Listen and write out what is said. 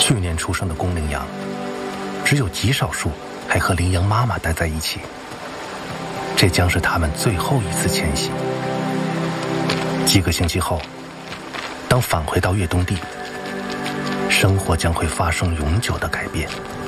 去年出生的公羚羊，只有极少数还和羚羊妈妈待在一起。这将是他们最后一次迁徙。几个星期后，当返回到越冬地，生活将会发生永久的改变。